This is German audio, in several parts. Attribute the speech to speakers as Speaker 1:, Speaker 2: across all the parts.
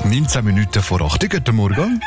Speaker 1: 19 Minuten vor 8. Guten Morgen.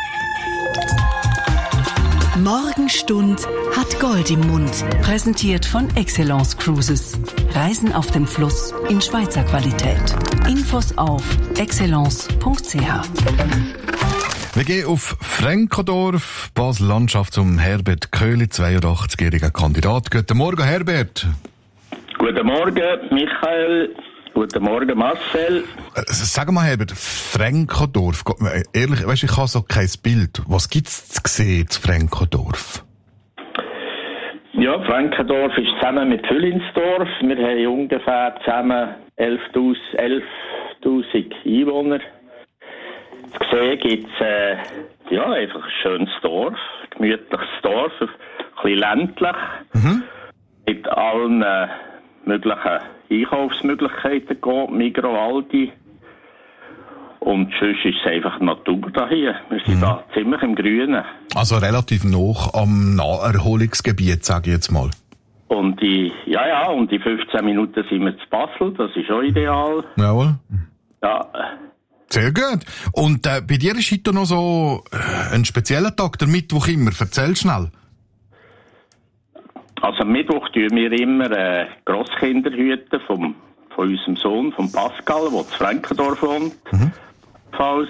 Speaker 2: Morgenstund hat Gold im Mund. Präsentiert von Excellence Cruises. Reisen auf dem Fluss in Schweizer Qualität. Infos auf excellence.ch.
Speaker 1: Wir gehen auf Frankodorf, Basel-Landschaft, zum Herbert Köhli, 82-jähriger Kandidat. Guten Morgen, Herbert.
Speaker 3: Guten Morgen, Michael. Guten Morgen, Marcel.
Speaker 1: Sag mal, Herbert, Frankodorf, ehrlich, weisst, ich habe so kein Bild. Was gibt's zu sehen zu Frankodorf?
Speaker 3: Ja, Frankodorf ist zusammen mit Füllinsdorf. Wir haben ungefähr zusammen 11'000 Einwohner. Zu sehen gibt's, einfach ein schönes Dorf, ein gemütliches Dorf, ein bisschen ländlich, mit allen möglichen Einkaufsmöglichkeiten geht, Migros, Aldi. Und sonst ist es einfach Natur da hier. Wir sind da ziemlich im Grünen.
Speaker 1: Also relativ nah am Naherholungsgebiet, sage ich jetzt mal.
Speaker 3: Und die 15 Minuten sind wir zu Basel, das ist auch ideal.
Speaker 1: Jawohl.
Speaker 3: Ja.
Speaker 1: Sehr gut. Und bei dir ist heute noch so ein spezieller Tag, der Mittwoch immer. Erzähl schnell.
Speaker 3: Also am Mittwoch tun wir immer Grosskinder von unserem Sohn, von Pascal, der zu Frankendorf wohnt. Falls.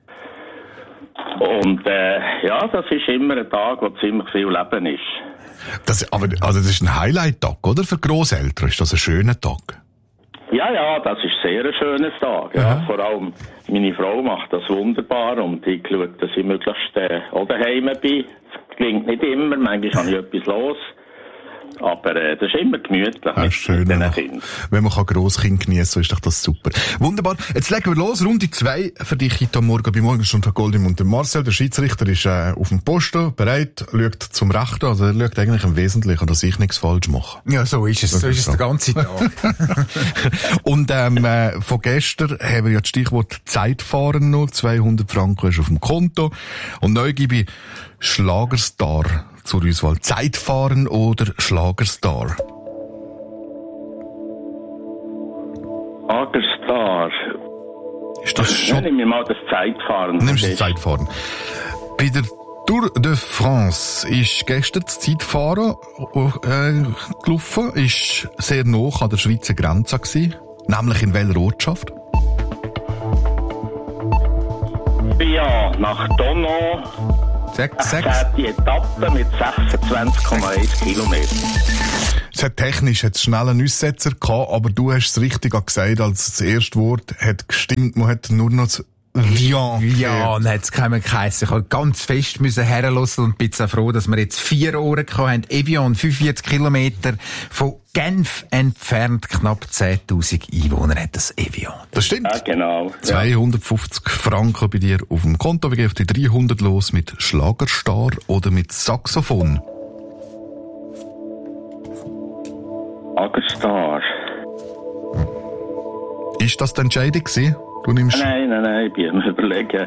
Speaker 3: Und das ist immer ein Tag, wo ziemlich viel Leben ist.
Speaker 1: Das ist ein Highlight-Tag, oder? Für Grosseltern ist das ein schöner Tag?
Speaker 3: Ja, das ist sehr ein schöner Tag. Ja. Vor allem meine Frau macht das wunderbar und ich schaue, dass ich möglichst auch daheim bin. Das klingt nicht immer, manchmal habe ich etwas los. Aber das ist immer gemütlich mit
Speaker 1: schön,
Speaker 3: den Kindern.
Speaker 1: Wenn man Grosskind geniessen kann, ist doch das super. Wunderbar. Jetzt legen wir los. Runde 2 für dich heute Morgen bei Morgenstund von Gold im Mund. Der Marcel, der Schiedsrichter, ist auf dem Posten bereit, schaut zum Rechten. Also er schaut eigentlich im Wesentlichen, dass ich nichts falsch mache.
Speaker 4: Ja, so ist es. So ist es den ganzen Tag.
Speaker 1: Und von gestern haben wir ja das Stichwort Zeitfahren noch. 200 Franken ist auf dem Konto. Und neu gebe ich Schlagerstar zur Auswahl. Zeitfahren oder Schlagerstar?
Speaker 3: Schlagerstar.
Speaker 1: Ist das schon?
Speaker 3: Nimm mir mal das Zeitfahren.
Speaker 1: Nimmst du das Zeitfahren? Bei der Tour de France ist gestern das Zeitfahren gelaufen. Ist sehr nah an der Schweizer Grenze gewesen. Nämlich in welcher Ortschaft?
Speaker 3: Ja, nach Donau.
Speaker 1: 6.
Speaker 3: Die Etappe mit 26,1 Kilometern.
Speaker 1: Technisch hat es schnell einen Aussetzer gehabt, aber du hast es richtig gesagt, als das erste Wort hat gestimmt, man hat nur noch das Vian.
Speaker 4: Ja, und hat es geheissen. Ich habe ganz fest herlassen und bin so froh, dass wir jetzt 4 Ohren haben. Evian, 45 Kilometer von Genf entfernt, knapp 10.000 Einwohner hat das Evian.
Speaker 1: Das stimmt.
Speaker 3: Ja, genau.
Speaker 1: 250 Franken bei dir auf dem Konto. Wir gehen auf die 300 los mit Schlagerstar oder mit Saxophon.
Speaker 3: Schlagerstar.
Speaker 1: Ist das die Entscheidung gewesen? Du nimmst...
Speaker 3: Nein, ich bin am Überlegen.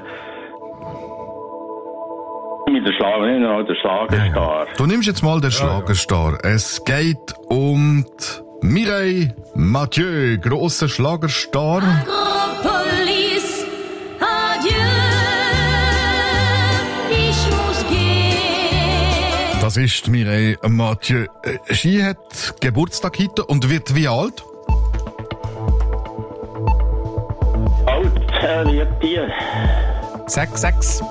Speaker 3: Mit der Schlagerstar.
Speaker 1: Du nimmst jetzt mal den Schlagerstar. Es geht um die Mireille Mathieu, grosser Schlagerstar.
Speaker 5: Agropolis, adieu, ich muss gehen.
Speaker 1: Das ist Mireille Mathieu. Sie hat Geburtstag heute und wird wie alt?
Speaker 3: Wird die?
Speaker 4: 6.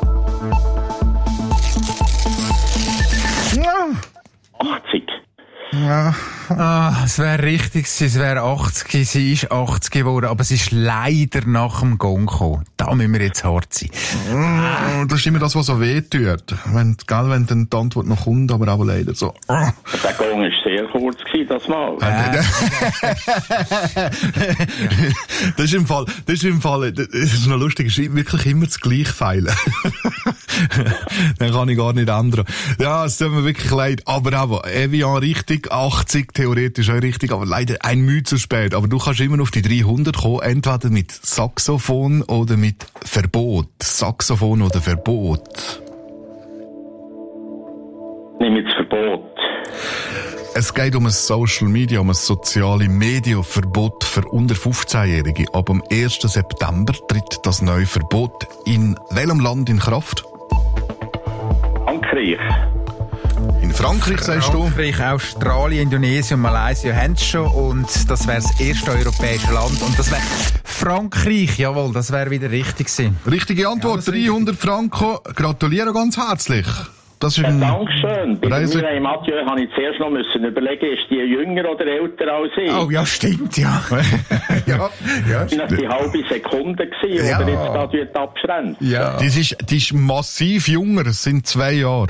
Speaker 1: Ja.
Speaker 3: 80.
Speaker 1: Ja.
Speaker 4: Es wäre richtig, es wäre 80, sie ist 80 geworden, aber sie ist leider nach dem Gong gekommen. Da müssen wir jetzt hart sein.
Speaker 1: Das ist immer das, was so weh tut. Wenn dann die Antwort noch kommt, aber auch leider so.
Speaker 3: Der Gong war sehr kurz das Mal.
Speaker 1: Das ist im Fall, das ist noch lustig, es ist wirklich immer das gleiche Feilen. Dann kann ich gar nicht ändern. Ja, es tut mir wirklich leid. Aber Evian richtig, 80 theoretisch auch richtig, aber leider ein Mühe zu spät. Aber du kannst immer auf die 300 kommen, entweder mit Saxophon oder mit Verbot. Saxophon oder Verbot?
Speaker 3: Nimm jetzt Verbot.
Speaker 1: Es geht um ein Social Media, um ein soziales Medienverbot für unter 15-Jährige. Ab dem 1. September tritt das neue Verbot in welchem Land in Kraft?
Speaker 3: Frankreich.
Speaker 1: In Frankreich, sagst du?
Speaker 4: Frankreich, Australien, Indonesien und Malaysia haben es schon und das wäre das erste europäische Land und das wäre Frankreich, jawohl, das wäre wieder richtig gewesen.
Speaker 1: Richtige Antwort,
Speaker 4: Ja,
Speaker 1: 300 Franken. Gratuliere ganz herzlich. Das ist ein
Speaker 3: Dankeschön. Bei
Speaker 1: Reise-
Speaker 3: mir im Mathieu habe ich zuerst noch müssen überlegen, ist die jünger oder älter als ich?
Speaker 4: Oh ja, stimmt, ja. ja, ja,
Speaker 3: Das war die halbe Sekunde, gewesen,
Speaker 4: Ja.
Speaker 3: oder jetzt gerade abschränkt.
Speaker 4: ja.
Speaker 1: Die ist massiv jünger, es sind 2 Jahre.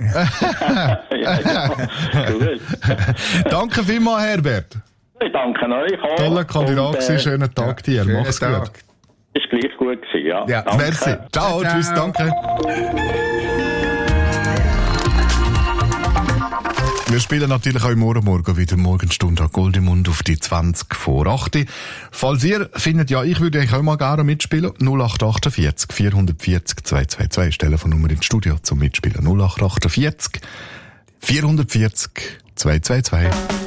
Speaker 3: Ja. Gut.
Speaker 1: Danke vielmals, Herbert.
Speaker 3: Ich danke euch auch.
Speaker 1: Toller Kandidat
Speaker 3: Und,
Speaker 1: gewesen, schönen Tag dir.
Speaker 4: Schönen
Speaker 1: Mach's
Speaker 4: Tag.
Speaker 1: gut.
Speaker 3: ist gleich gut gewesen, ja.
Speaker 4: Ja.
Speaker 3: Danke.
Speaker 1: Merci. Ciao,
Speaker 4: Ciao.
Speaker 1: tschüss, danke. Wir spielen natürlich auch morgen wieder Morgenstunde Gold im Mund auf die 20 vor 8. Falls ihr findet, ja, ich würde eigentlich auch mal gerne mitspielen, 0848 440 222 ist die Telefonnummer ins Studio zum Mitspielen. 0848 440 222.